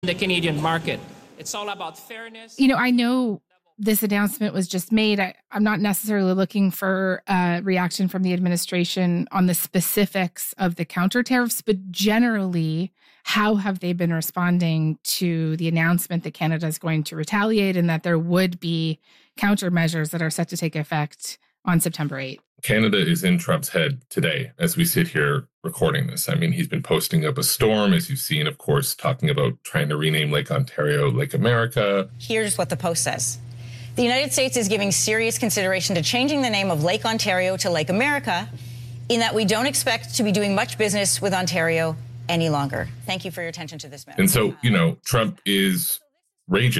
the Canadian market. It's all about fairness. I know this announcement was just made. I'm not necessarily looking for a reaction from the administration on the specifics of the counter tariffs, but generally, how have they been responding to the announcement that Canada is going to retaliate and that there would be countermeasures that are set to take effect on September 8th? Canada is in Trump's head today as we sit here recording this. I mean, he's been posting up a storm, as you've seen, of course, talking about trying to rename Lake Ontario Lake America. Here's what the Post says. The United States is giving serious consideration to changing the name of Lake Ontario to Lake America, in that we don't expect to be doing much business with Ontario any longer. Thank you for your attention to this matter. And so, Trump is rage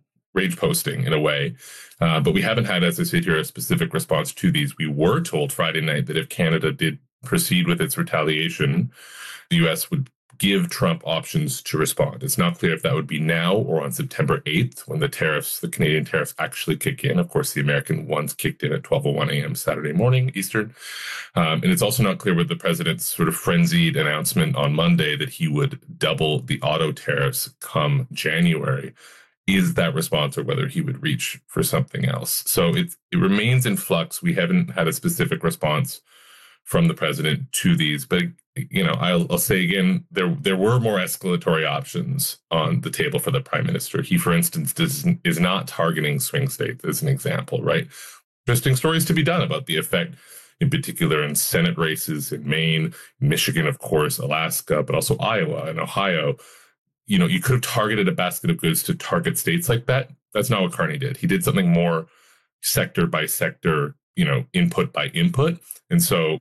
posting in a way, but we haven't had, as I said here, a specific response to these. We were told Friday night that if Canada did proceed with its retaliation, the U.S. would give Trump options to respond. It's not clear if that would be now or on September 8th when the Canadian tariffs actually kick in. Of course, the American ones kicked in at 12:01 a.m. Saturday morning Eastern. And it's also not clear with the president's sort of frenzied announcement on Monday that he would double the auto tariffs come January. Is that response, or whether he would reach for something else? So it remains in flux. We haven't had a specific response from the president to these, but I'll say again, there were more escalatory options on the table for the prime minister. He, for instance, is not targeting swing states as an example, right? Interesting stories to be done about the effect, in particular in Senate races in Maine, Michigan, of course, Alaska, but also Iowa and Ohio. You could have targeted a basket of goods to target states like that. That's not what Carney did. He did something more sector by sector, input by input. And so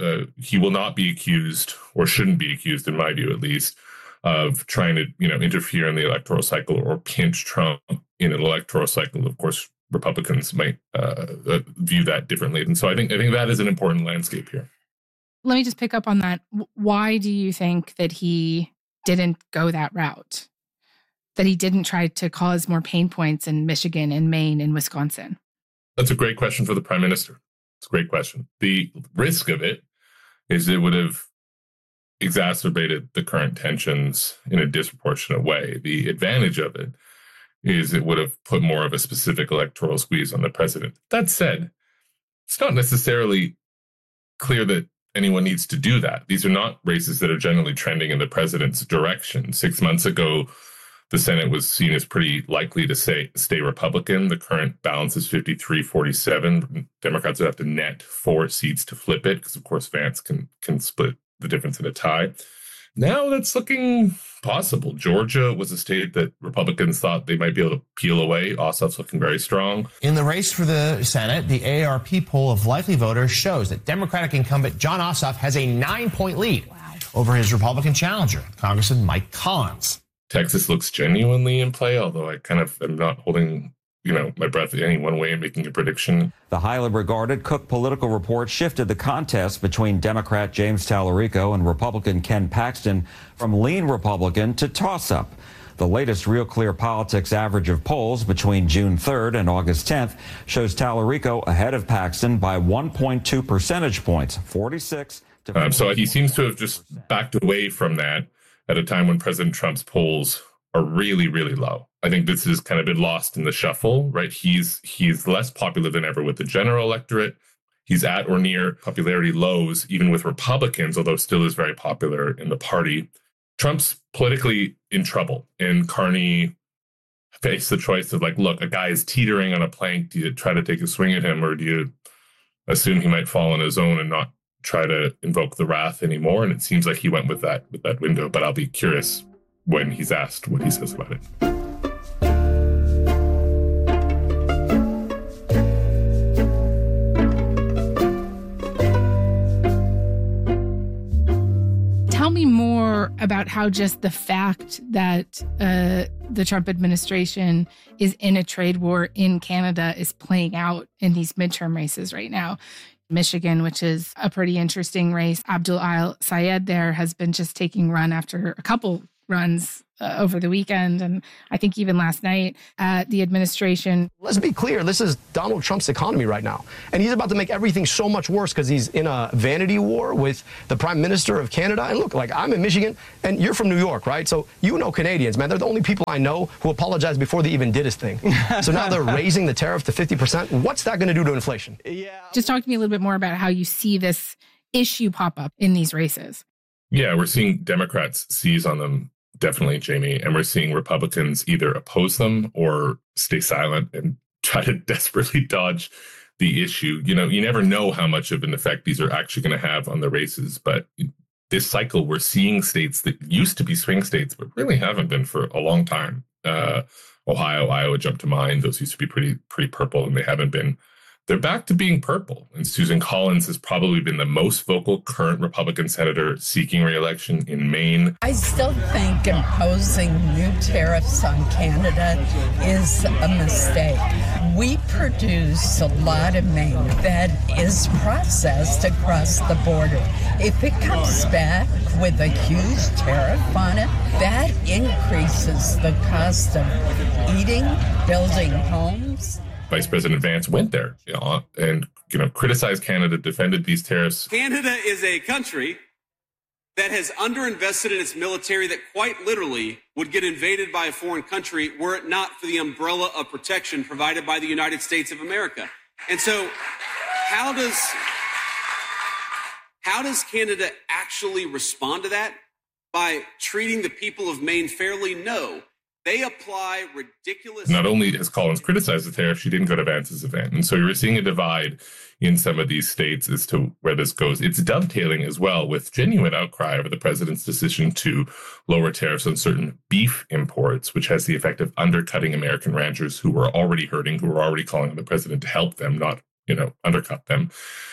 he will not be accused, or shouldn't be accused, in my view at least, of trying to, interfere in the electoral cycle or pinch Trump in an electoral cycle. Of course, Republicans might view that differently. And so I think that is an important landscape here. Let me just pick up on that. Why do you think that he didn't go that route? That he didn't try to cause more pain points in Michigan and Maine and Wisconsin? That's a great question for the prime minister. It's a great question. The risk of it is it would have exacerbated the current tensions in a disproportionate way. The advantage of it is it would have put more of a specific electoral squeeze on the president. That said, it's not necessarily clear that anyone needs to do that. These are not races that are generally trending in the president's direction. 6 months ago, the Senate was seen as pretty likely to stay Republican. The current balance is 53-47. Democrats would have to net 4 seats to flip it, because, of course, Vance can split the difference in a tie. Now that's looking possible. Georgia was a state that Republicans thought they might be able to peel away. Ossoff's looking very strong. In the race for the Senate, the AARP poll of likely voters shows that Democratic incumbent Jon Ossoff has a 9-point lead over his Republican challenger, Congressman Mike Collins. Texas looks genuinely in play, although I kind of am not holding, my breath any one way in making a prediction. The highly regarded Cook Political Report shifted the contest between Democrat James Tallarico and Republican Ken Paxton from lean Republican to toss-up. The latest Real Clear Politics average of polls between June 3rd and August 10th shows Tallarico ahead of Paxton by 1.2 percentage points, 46 to... So he seems to have just backed away from that at a time when President Trump's polls are really, really low. I think this has kind of been lost in the shuffle, right? He's less popular than ever with the general electorate. He's at or near popularity lows, even with Republicans, although still is very popular in the party. Trump's politically in trouble, and Carney faced the choice of look, a guy is teetering on a plank. Do you try to take a swing at him, or do you assume he might fall on his own and not try to invoke the wrath anymore? And it seems like he went with that window, but I'll be curious when he's asked what he says about it. Tell me more about how just the fact that the Trump administration is in a trade war in Canada is playing out in these midterm races right now. Michigan, which is a pretty interesting race. Abdul Al Sayed there has been just taking run after a couple runs over the weekend, and I think even last night at the administration. Let's be clear, this is Donald Trump's economy right now. And he's about to make everything so much worse because he's in a vanity war with the Prime Minister of Canada. And look, like, I'm in Michigan, and you're from New York, right? So you know Canadians, man. They're the only people I know who apologized before they even did his thing. So now they're raising the tariff to 50%. What's that going to do to inflation? Just talk to me a little bit more about how you see this issue pop up in these races. Yeah, we're seeing Democrats seize on them, definitely, Jamie. And we're seeing Republicans either oppose them or stay silent and try to desperately dodge the issue. You know, you never know how much of an effect these are actually going to have on the races. But this cycle, we're seeing states that used to be swing states, but really haven't been for a long time. Ohio, Iowa jump to mind. Those used to be pretty purple, and they haven't been. They're back to being purple. And Susan Collins has probably been the most vocal current Republican senator seeking re-election in Maine. I still think imposing new tariffs on Canada is a mistake. We produce a lot of Maine that is processed across the border. If it comes back with a huge tariff on it, that increases the cost of eating, building homes. Vice President Vance went there, and criticized Canada, defended these tariffs. Canada is a country that has underinvested in its military that quite literally would get invaded by a foreign country were it not for the umbrella of protection provided by the United States of America. And so how does Canada actually respond to that? By treating the people of Maine fairly? No. They apply ridiculous... Not only has Collins criticized the tariff, she didn't go to Vance's event. And so you're seeing a divide in some of these states as to where this goes. It's dovetailing as well with genuine outcry over the president's decision to lower tariffs on certain beef imports, which has the effect of undercutting American ranchers who were already hurting, who were already calling on the president to help them, not, undercut them.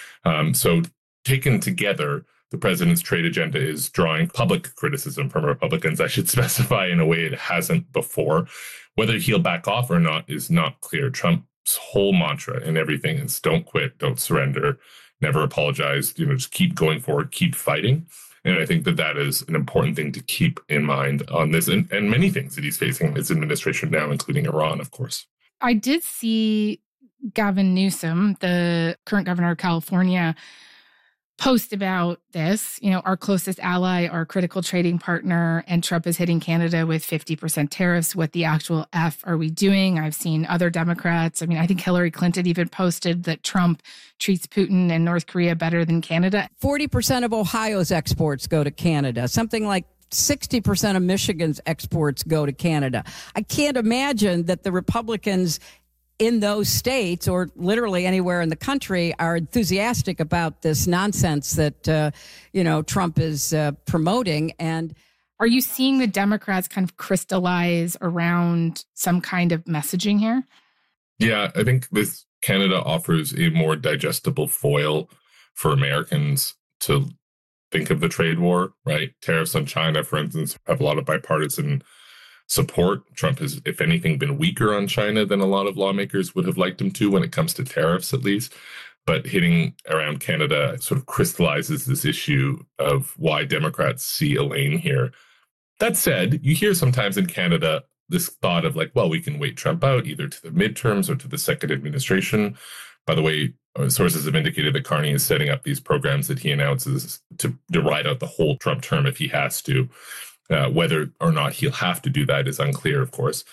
So taken together, the president's trade agenda is drawing public criticism from Republicans. I should specify in a way it hasn't before. Whether he'll back off or not is not clear. Trump's whole mantra and everything is don't quit, don't surrender, never apologize, just keep going forward, keep fighting. And I think that is an important thing to keep in mind on this and many things that he's facing in his administration now, including Iran, of course. I did see Gavin Newsom, the current governor of California, post about this, our closest ally, our critical trading partner, and Trump is hitting Canada with 50% tariffs. What the actual F are we doing? I've seen other Democrats. I think Hillary Clinton even posted that Trump treats Putin and North Korea better than Canada. 40% of Ohio's exports go to Canada. Something like 60% of Michigan's exports go to Canada. I can't imagine that the Republicans in those states or literally anywhere in the country are enthusiastic about this nonsense that, Trump is promoting. And are you seeing the Democrats kind of crystallize around some kind of messaging here? Yeah, I think this Canada offers a more digestible foil for Americans to think of the trade war, right? Tariffs on China, for instance, have a lot of bipartisan support. Trump has, if anything, been weaker on China than a lot of lawmakers would have liked him to when it comes to tariffs, at least. But hitting around Canada sort of crystallizes this issue of why Democrats see a lane here. That said, you hear sometimes in Canada this thought of we can wait Trump out either to the midterms or to the second administration. By the way, sources have indicated that Carney is setting up these programs that he announces to ride out the whole Trump term if he has to. Whether or not he'll have to do that is unclear, of course.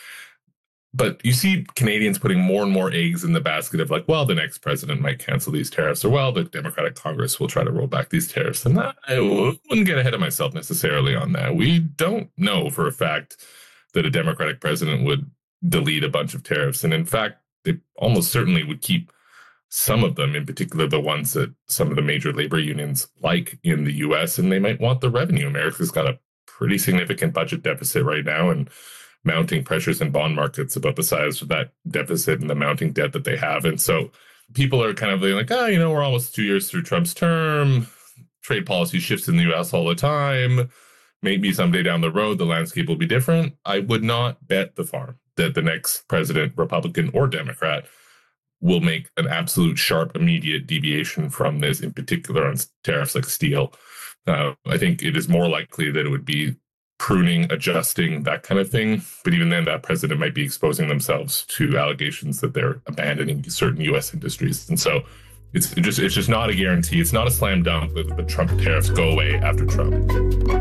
But you see Canadians putting more and more eggs in the basket of the next president might cancel these tariffs, or the Democratic Congress will try to roll back these tariffs. And I wouldn't get ahead of myself necessarily on that. We don't know for a fact that a Democratic president would delete a bunch of tariffs. And in fact, they almost certainly would keep some of them, in particular the ones that some of the major labor unions like in the U.S., and they might want the revenue. America's got a pretty significant budget deficit right now and mounting pressures in bond markets about the size of that deficit and the mounting debt that they have. And so people are kind of we're almost 2 years through Trump's term. Trade policy shifts in the U.S. all the time. Maybe someday down the road, the landscape will be different. I would not bet the farm that the next president, Republican or Democrat, will make an absolute sharp, immediate deviation from this, in particular on tariffs like steel. I think it is more likely that it would be pruning, adjusting, that kind of thing. But even then, that president might be exposing themselves to allegations that they're abandoning certain U.S. industries. And so it's just not a guarantee. It's not a slam dunk that the Trump tariffs go away after Trump.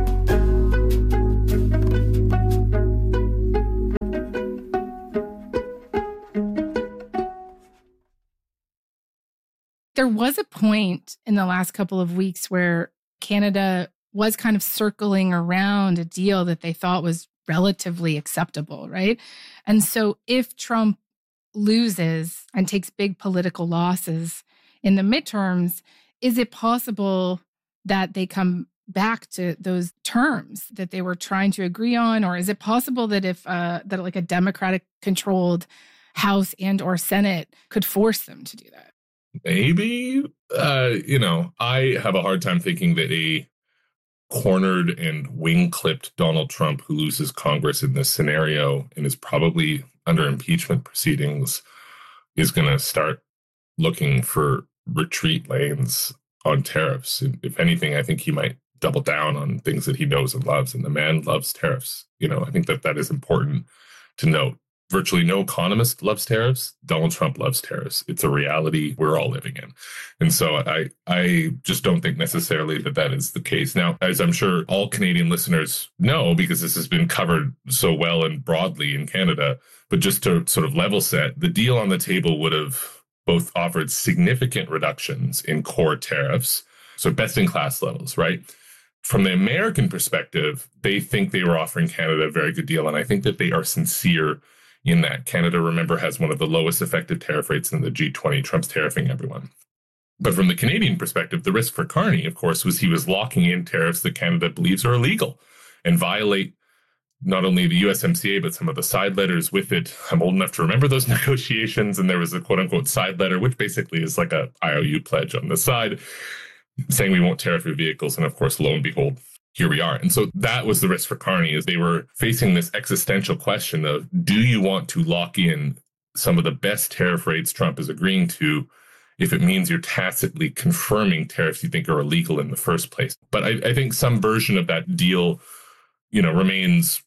There was a point in the last couple of weeks where Canada was kind of circling around a deal that they thought was relatively acceptable, right? And so if Trump loses and takes big political losses in the midterms, is it possible that they come back to those terms that they were trying to agree on? Or is it possible that if that like a Democratic controlled House and or Senate could force them to do that? Maybe, I have a hard time thinking that a cornered and wing-clipped Donald Trump who loses Congress in this scenario and is probably under impeachment proceedings is going to start looking for retreat lanes on tariffs. If anything, I think he might double down on things that he knows and loves, and the man loves tariffs. I think that is important to note. Virtually no economist loves tariffs. Donald Trump loves tariffs. It's a reality we're all living in. And so I just don't think necessarily that is the case. Now, as I'm sure all Canadian listeners know, because this has been covered so well and broadly in Canada, but just to sort of level set, the deal on the table would have both offered significant reductions in core tariffs, so best in class levels, right? From the American perspective, they think they were offering Canada a very good deal. And I think that they are sincere in that. Canada, remember, has one of the lowest effective tariff rates in the G20. Trump's tariffing everyone. But from the Canadian perspective, the risk for Carney, of course, was he was locking in tariffs that Canada believes are illegal and violate not only the USMCA, but some of the side letters with it. I'm old enough to remember those negotiations, and there was a quote-unquote side letter, which basically is like a IOU pledge on the side, saying we won't tariff your vehicles. And of course, lo and behold, here we are. And so that was the risk for Carney, is they were facing this existential question of, do you want to lock in some of the best tariff rates Trump is agreeing to if it means you're tacitly confirming tariffs you think are illegal in the first place? But I think some version of that deal, remains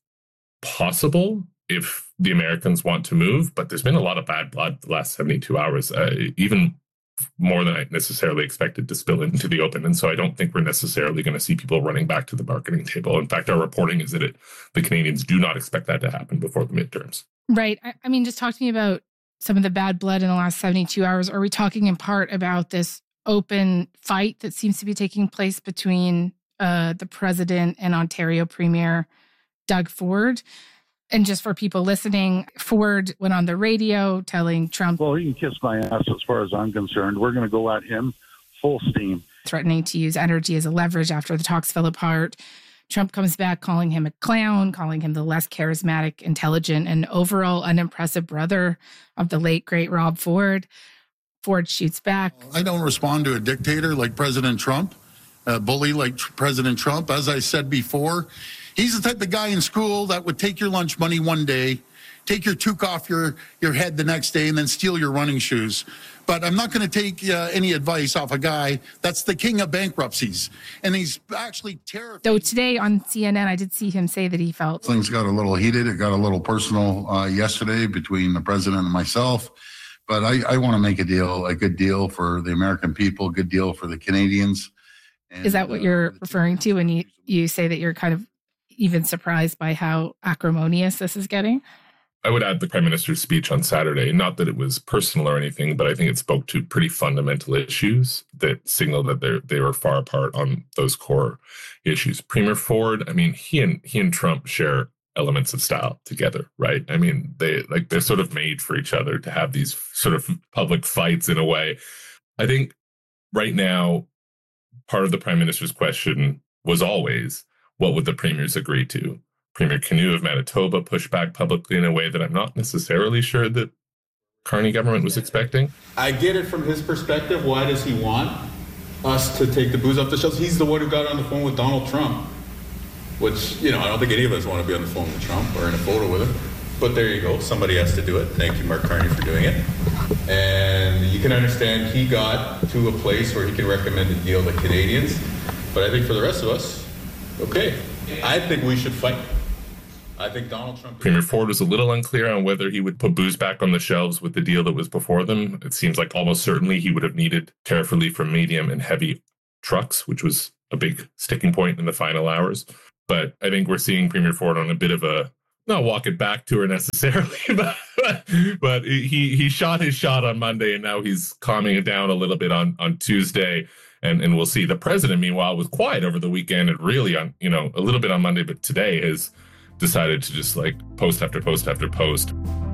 possible if the Americans want to move. But there's been a lot of bad blood the last 72 hours, even more than I necessarily expected to spill into the open. And so I don't think we're necessarily going to see people running back to the bargaining table. In fact, our reporting is that the Canadians do not expect that to happen before the midterms. Right. I mean, just talk to me about some of the bad blood in the last 72 hours. Are we talking in part about this open fight that seems to be taking place between the president and Ontario Premier Doug Ford? And just for people listening, Ford went on the radio telling Trump, well, he can kiss my ass as far as I'm concerned. We're going to go at him full steam. Threatening to use energy as a leverage after the talks fell apart. Trump comes back calling him a clown, calling him the less charismatic, intelligent, and overall unimpressive brother of the late, great Rob Ford. Ford shoots back. I don't respond to a dictator like President Trump, a bully like President Trump. As I said before, he's the type of guy in school that would take your lunch money one day, take your toque off your head the next day, and then steal your running shoes. But I'm not going to take any advice off a guy that's the king of bankruptcies. And he's actually terrified. Though today on CNN, I did see him say that he felt things got a little heated. It got a little personal yesterday between the president and myself. But I want to make a good deal for the American people, a good deal for the Canadians. And, is that what you're referring to when you say that you're kind of even surprised by how acrimonious this is getting? I would add the Prime Minister's speech on Saturday, not that it was personal or anything, but I think it spoke to pretty fundamental issues that signal that they were far apart on those core issues. Premier Ford, I mean, he and Trump share elements of style together, right? I mean, they're sort of made for each other to have these sort of public fights in a way. I think right now, part of the Prime Minister's question was always, what would the premiers agree to? Premier Canoe of Manitoba pushed back publicly in a way that I'm not necessarily sure that Carney government was expecting. I get it from his perspective. Why does he want us to take the booze off the shelves? He's the one who got on the phone with Donald Trump, which, I don't think any of us want to be on the phone with Trump or in a photo with him. But there you go. Somebody has to do it. Thank you, Mark Carney, for doing it. And you can understand he got to a place where he can recommend a deal to Canadians. But I think for the rest of us, okay. I think we should fight. I think Donald Trump... Premier Ford was a little unclear on whether he would put booze back on the shelves with the deal that was before them. It seems like almost certainly he would have needed tariff relief for medium and heavy trucks, which was a big sticking point in the final hours. But I think we're seeing Premier Ford on a bit of a, not walk it back tour necessarily, but he shot his shot on Monday, and now he's calming it down a little bit on Tuesday. And we'll see. The president, meanwhile, was quiet over the weekend and really on, a little bit on Monday, but today has decided to just like post after post after post.